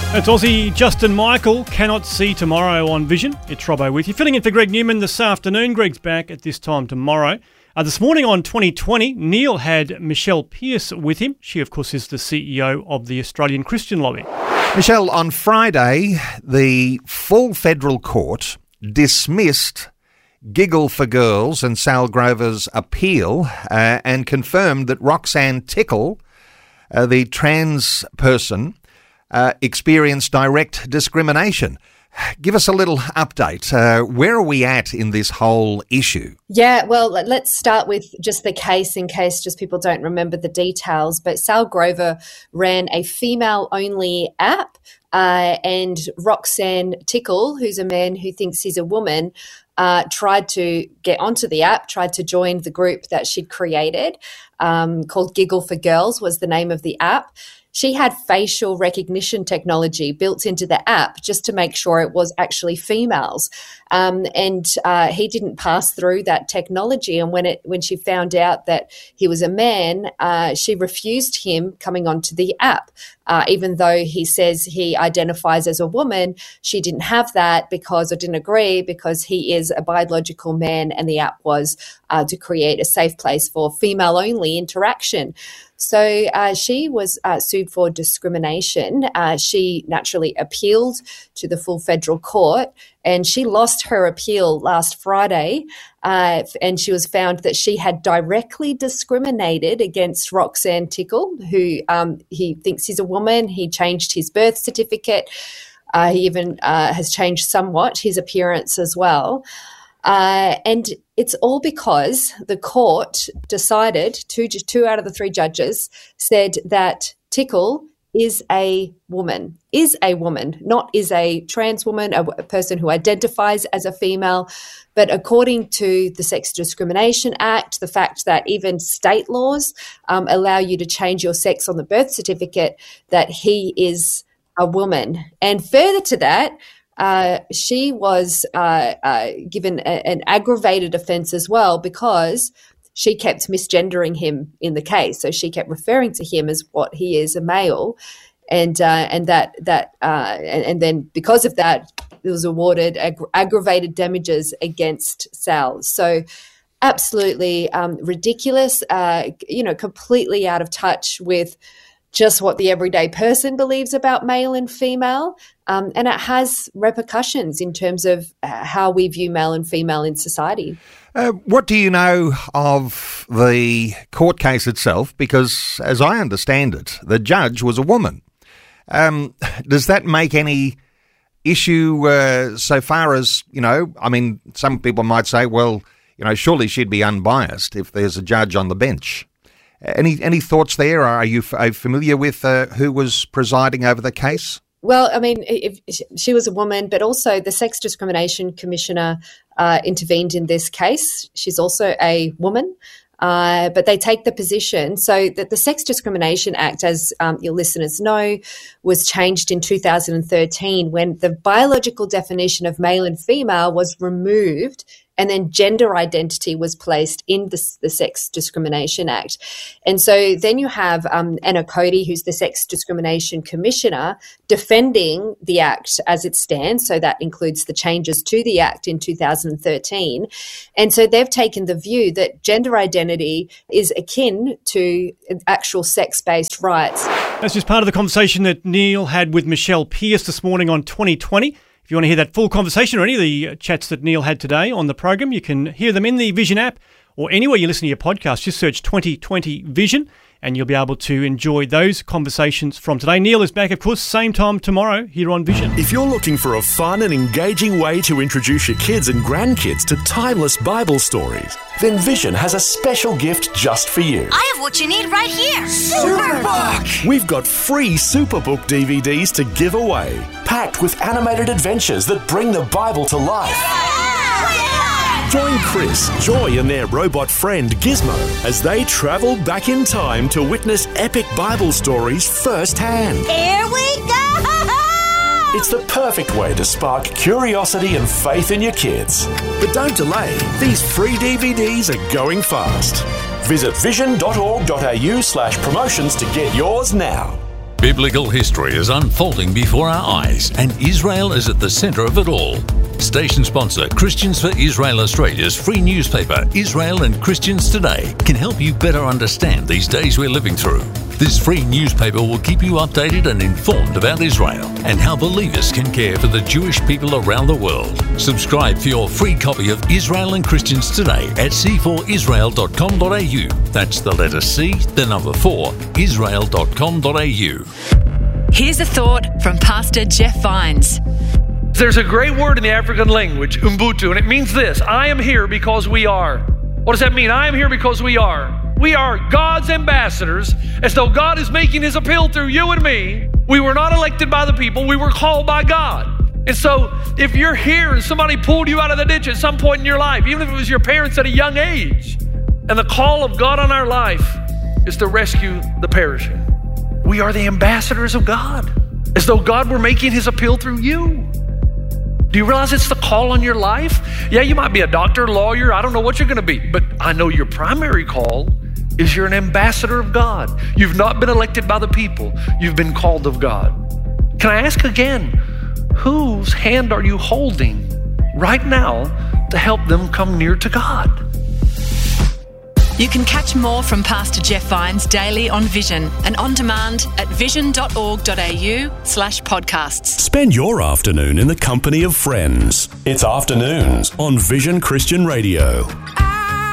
It's Aussie Justin Michael, Cannot See Tomorrow on Vision. It's Robbo with you. Filling in for Greg Newman this afternoon. Greg's back at this time tomorrow. This morning on 2020, Neil had Michelle Pearce with him. She, of course, is the CEO of the Australian Christian Lobby. Michelle, on Friday, the full federal court dismissed Giggle for Girls and Sal Grover's appeal and confirmed that Roxanne Tickle, the trans person, experienced direct discrimination. Give us a little update. Where are we at in this whole issue? Yeah, well, let's start with just the case in case just people don't remember the details. But Sal Grover ran a female-only app and Roxanne Tickle, who's a man who thinks he's a woman, tried to get onto the app, tried to join the group that she'd created called Giggle for Girls was the name of the app. She had facial recognition technology built into the app just to make sure it was actually females. And he didn't pass through that technology. And when she found out that he was a man, she refused him coming onto the app. Even though he says he identifies as a woman, she didn't have that or didn't agree because he is a biological man and the app was to create a safe place for female-only interaction. So she was sued for discrimination. She naturally appealed to the full federal court and she lost her appeal last Friday and she was found that she had directly discriminated against Roxanne Tickle, who he thinks he's a woman. He changed his birth certificate. He even has changed somewhat his appearance as well. And it's all because the court decided, two out of the three judges said that Tickle is a woman, not is a trans woman, a person who identifies as a female. But according to the Sex Discrimination Act, the fact that even state laws allow you to change your sex on the birth certificate, that he is a woman. And further to that, she was given an aggravated offence as well because she kept misgendering him in the case. So she kept referring to him as what he is, a male, and then because of that, it was awarded aggravated damages against Sal. So absolutely ridiculous. Completely out of touch with just what the everyday person believes about male and female. And it has repercussions in terms of how we view male and female in society. What do you know of the court case itself? Because as I understand it, the judge was a woman. Does that make any issue so far as, some people might say, well, surely she'd be unbiased if there's a judge on the bench. Any thoughts there? Are you familiar with who was presiding over the case? Well, if she was a woman, but also the Sex Discrimination Commissioner intervened in this case. She's also a woman, but they take the position so that the Sex Discrimination Act, as your listeners know, was changed in 2013 when the biological definition of male and female was removed and then gender identity was placed in the Sex Discrimination Act. And so then you have Anna Cody, who's the Sex Discrimination Commissioner, defending the Act as it stands. So that includes the changes to the Act in 2013. And so they've taken the view that gender identity is akin to actual sex-based rights. That's just part of the conversation that Neil had with Michelle Pearce this morning on 2020. If you want to hear that full conversation or any of the chats that Neil had today on the program, you can hear them in the Vision app or anywhere you listen to your podcast. Just search 2020 Vision and you'll be able to enjoy those conversations from today. Neil is back, of course, same time tomorrow here on Vision. If you're looking for a fun and engaging way to introduce your kids and grandkids to timeless Bible stories, then Vision has a special gift just for you. I have what you need right here. Superbook! We've got free Superbook DVDs to give away, packed with animated adventures that bring the Bible to life. Join Chris, Joy and their robot friend Gizmo as they travel back in time to witness epic Bible stories firsthand. Here we go! It's the perfect way to spark curiosity and faith in your kids. But don't delay, these free DVDs are going fast. Visit vision.org.au/promotions to get yours now. Biblical history is unfolding before our eyes, and Israel is at the centre of it all. Station sponsor Christians for Israel Australia's free newspaper, Israel and Christians Today, can help you better understand these days we're living through. This free newspaper will keep you updated and informed about Israel and how believers can care for the Jewish people around the world. Subscribe for your free copy of Israel and Christians Today at c4israel.com.au. That's the letter C, the number 4, israel.com.au. Here's a thought from Pastor Jeff Vines. There's a great word in the African language, Ubuntu, and it means this: I am here because we are. What does that mean? I am here because we are. We are God's ambassadors, as though God is making his appeal through you and me. We were not elected by the people, we were called by God. And so if you're here and somebody pulled you out of the ditch at some point in your life, even if it was your parents at a young age, and the call of God on our life is to rescue the perishing, we are the ambassadors of God, as though God were making his appeal through you. Do you realize it's the call on your life? Yeah, you might be a doctor, lawyer, I don't know what you're going to be, but I know your primary call is you're an ambassador of God. You've not been elected by the people, you've been called of God. Can I ask again, whose hand are you holding right now to help them come near to God? You can catch more from Pastor Jeff Vines daily on Vision and on demand at vision.org.au/podcasts. Spend your afternoon in the company of friends. It's Afternoons on Vision Christian Radio.